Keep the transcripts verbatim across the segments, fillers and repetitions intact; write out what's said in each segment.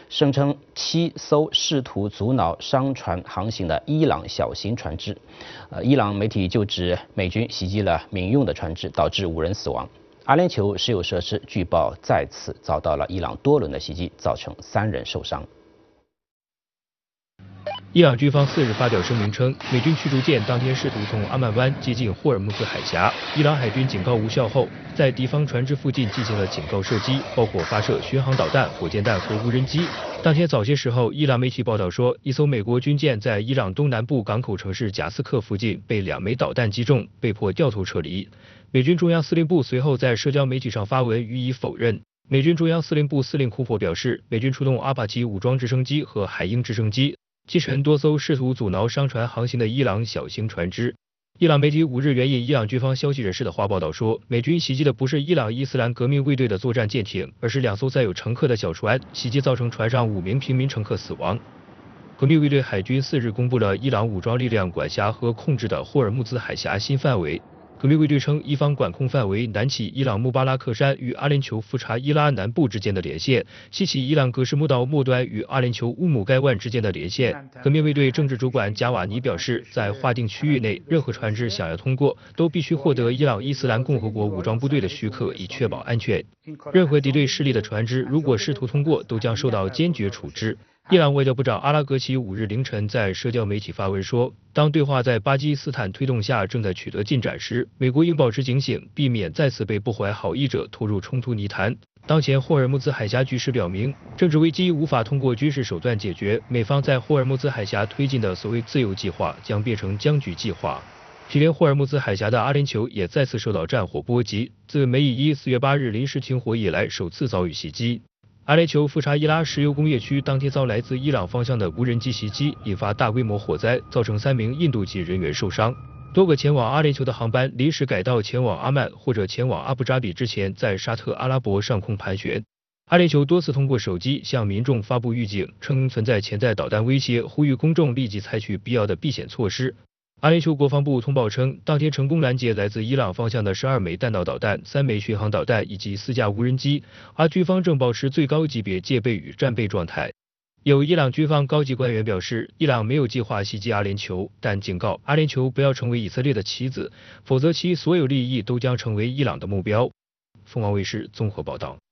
声称七艘试图阻挠商船航行的伊朗小型船只。呃，伊朗媒体就指美军袭击了民用的船只，导致五人死亡。阿联酋石油设施据报再次遭到了伊朗多轮的袭击，造成三人受伤。 伊朗军方四日发表声明称，美军驱逐舰当天试图从阿曼湾接近霍尔木兹海峡，伊朗海军警告无效后，在敌方船只附近进行了警告射击，包括发射巡航导弹、火箭弹和无人机。当天早些时候，伊朗媒体报道说，一艘美国军舰在伊朗东南部港口城市贾斯克附近被两枚导弹击中，被迫掉头撤离。美军中央司令部随后在社交媒体上发文予以否认。美军中央司令部司令库珀表示，美军出动阿帕奇武装直升机和海鹰直升机，击沉多艘试图阻挠商船航行的伊朗小型船只。伊朗媒体五日援引伊朗军方消息人士的话报道说，美军袭击的不是伊朗伊斯兰革命卫队的作战舰艇，而是两艘载有乘客的小船，袭击造成船上五名平民乘客死亡。革命卫队海军四日公布了伊朗武装力量管辖和控制的霍尔木兹海峡新范围。革命卫队称，伊方管控范围南起伊朗穆巴拉克山与阿联酋富查伊拉南部之间的连线，西起伊朗格什木道末端与阿联酋乌姆盖万之间的连线。革命卫队政治主管贾瓦尼表示，在划定区域内，任何船只想要通过，都必须获得伊朗伊斯兰共和国武装部队的许可，以确保安全。任何敌对势力的船只如果试图通过，都将受到坚决处置。伊朗外交部长阿拉格齐五日凌晨在社交媒体发文说，当对话在巴基斯坦推动下正在取得进展时，美国应保持警醒，避免再次被不怀好意者拖入冲突泥潭。当前霍尔木兹海峡局势表明，政治危机无法通过军事手段解决，美方在霍尔木兹海峡推进的所谓自由计划将变成僵局计划。毗连霍尔木兹海峡的阿联酋也再次受到战火波及，自梅以一四月八日临时停火以来首次遭遇袭击。阿联酋富查伊拉石油工业区当天遭来自伊朗方向的无人机袭击，引发大规模火灾，造成三名印度籍人员受伤。多个前往阿联酋的航班临时改道前往阿曼或者前往阿布扎比之前，在沙特阿拉伯上空盘旋。阿联酋多次通过手机向民众发布预警，称存在潜在导弹威胁，呼吁公众立即采取必要的避险措施。阿联酋国防部通报称，当天成功拦截来自伊朗方向的十二枚弹道导弹、三枚巡航导弹以及四架无人机，而军方正保持最高级别戒备与战备状态。有伊朗军方高级官员表示，伊朗没有计划袭击阿联酋，但警告阿联酋不要成为以色列的棋子，否则其所有利益都将成为伊朗的目标。凤凰卫视综合报道。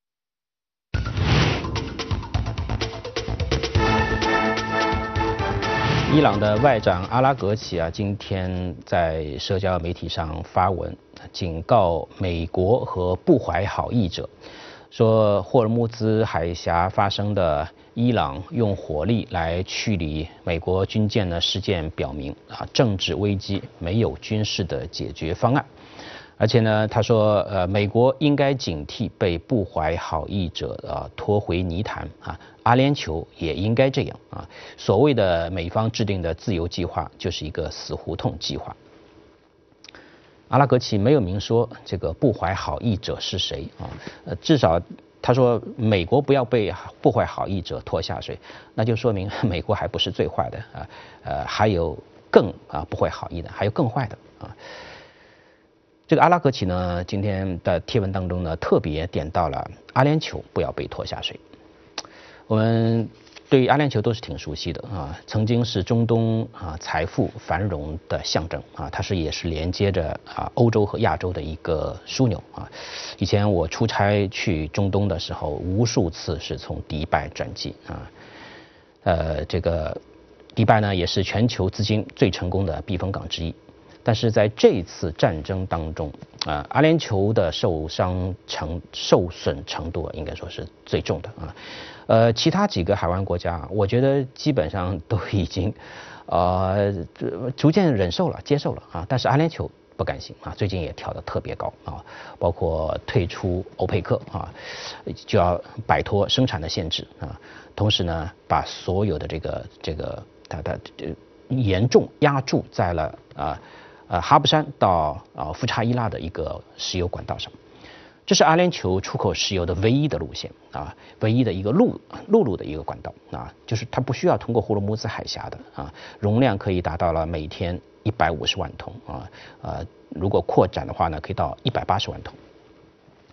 伊朗的外长阿拉格齐啊，今天在社交媒体上发文，警告美国和不怀好意者，说霍尔木兹海峡发生的伊朗用火力来驱离美国军舰的事件表明啊，政治危机没有军事的解决方案。而且呢，他说，呃，美国应该警惕被不怀好意者啊拖回泥潭啊，阿联酋也应该这样啊。所谓的美方制定的自由计划就是一个死胡同计划。阿拉格齐没有明说这个不怀好意者是谁啊，呃，至少他说美国不要被不怀好意者拖下水，那就说明美国还不是最坏的啊，呃，还有更啊不怀好意的，还有更坏的啊。这个阿拉格齐呢，今天的贴文当中呢，特别点到了阿联酋不要被拖下水。我们对于阿联酋都是挺熟悉的啊，曾经是中东啊财富繁荣的象征啊，它是也是连接着啊欧洲和亚洲的一个枢纽啊。以前我出差去中东的时候，无数次是从迪拜转机啊，呃，这个迪拜呢也是全球资金最成功的避风港之一。但是在这次战争当中，啊、呃，阿联酋的受伤程受损程度应该说是最重的啊，呃，其他几个海湾国家，我觉得基本上都已经，呃，逐渐忍受了、接受了啊，但是阿联酋不甘心啊，最近也调得特别高啊，包括退出欧佩克啊，就要摆脱生产的限制啊，同时呢，把所有的这个这个它的严重压注在了啊。呃，哈布山到啊富查伊拉的一个石油管道上，这是阿联酋出口石油的唯一的路线啊，唯一的一个陆陆路的一个管道啊，就是它不需要通过霍尔木兹海峡的啊，容量可以达到了每天一百五十万桶啊，呃，如果扩展的话呢，可以到一百八十万桶。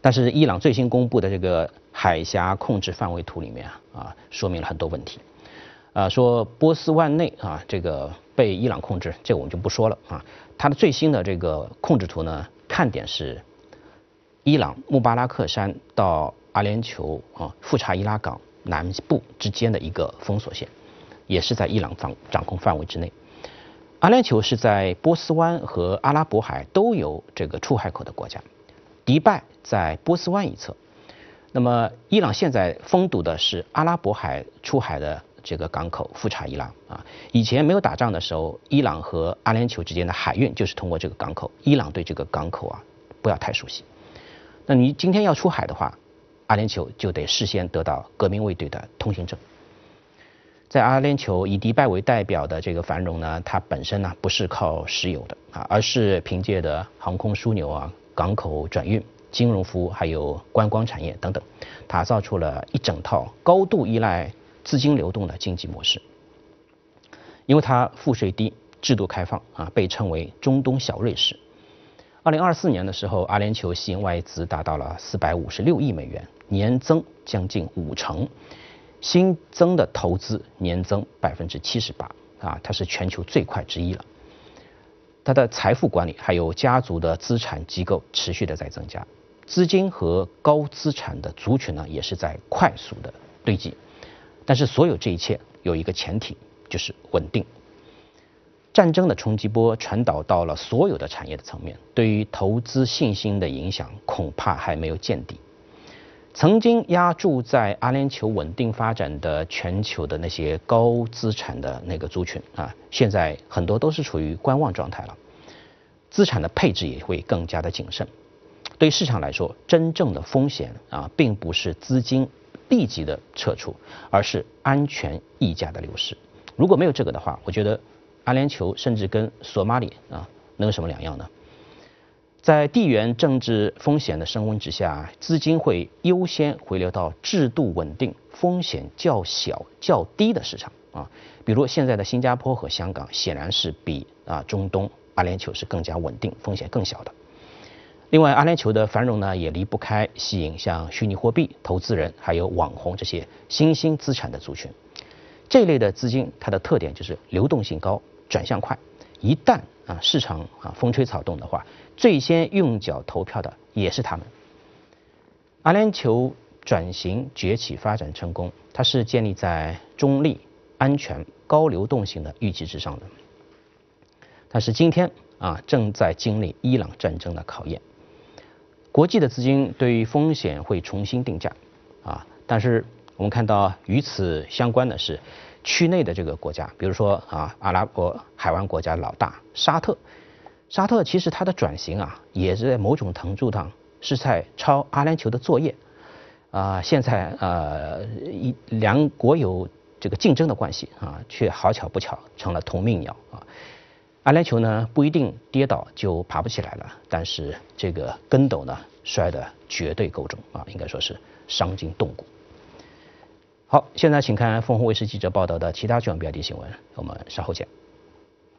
但是伊朗最新公布的这个海峡控制范围图里面啊，啊说明了很多问题。啊，说波斯湾内啊，这个被伊朗控制，这个我们就不说了啊。它的最新的这个控制图呢，看点是伊朗穆巴拉克山到阿联酋啊富查伊拉港南部之间的一个封锁线，也是在伊朗掌掌控范围之内。阿联酋是在波斯湾和阿拉伯海都有这个出海口的国家，迪拜在波斯湾一侧。那么伊朗现在封堵的是阿拉伯海出海的这个港口富查伊拉啊，以前没有打仗的时候，伊朗和阿联酋之间的海运就是通过这个港口。伊朗对这个港口啊不要太熟悉。那你今天要出海的话，阿联酋就得事先得到革命卫队的通行证。在阿联酋以迪拜为代表的这个繁荣呢，它本身呢不是靠石油的啊，而是凭借的航空枢纽啊、港口转运、金融服务还有观光产业等等，打造出了一整套高度依赖资金流动的经济模式。因为它赋税低、制度开放啊，被称为中东小瑞士。二零二四年的时候，阿联酋吸引外资达到了四百五十六亿美元，年增将近五成，新增的投资年增百分之七十八啊，它是全球最快之一了。它的财富管理还有家族的资产机构持续的在增加，资金和高资产的族群呢也是在快速的堆积。但是所有这一切有一个前提，就是稳定。战争的冲击波传导到了所有的产业的层面，对于投资信心的影响恐怕还没有见底。曾经押注在阿联酋稳定发展的全球的那些高资产的那个族群啊，现在很多都是处于观望状态了，资产的配置也会更加的谨慎。对市场来说，真正的风险啊，并不是资金立即的撤出，而是安全溢价的流失。如果没有这个的话，我觉得阿联酋甚至跟索马里啊能有什么两样呢？在地缘政治风险的升温之下，资金会优先回流到制度稳定、风险较小、较低的市场啊，比如现在的新加坡和香港，显然是比啊中东阿联酋是更加稳定、风险更小的。另外，阿联酋的繁荣呢，也离不开吸引像虚拟货币投资人还有网红这些新兴资产的族群。这一类的资金，它的特点就是流动性高、转向快。一旦啊市场啊风吹草动的话，最先用脚投票的也是他们。阿联酋转型崛起发展成功，它是建立在中立、安全、高流动性的预期之上的。但是今天啊正在经历伊朗战争的考验。国际的资金对于风险会重新定价，啊，但是我们看到与此相关的是，区内的这个国家，比如说啊阿拉伯海湾国家老大沙特，沙特其实它的转型啊，也是在某种程度上是在抄阿联酋的作业，啊，现在呃一两国有这个竞争的关系啊，却好巧不巧成了同命鸟啊。阿联酋呢不一定跌倒就爬不起来了，但是这个跟斗呢摔得绝对够重啊，应该说是伤筋动骨。好，现在请看凤凰卫视记者报道的其他重要标题新闻，我们稍后见。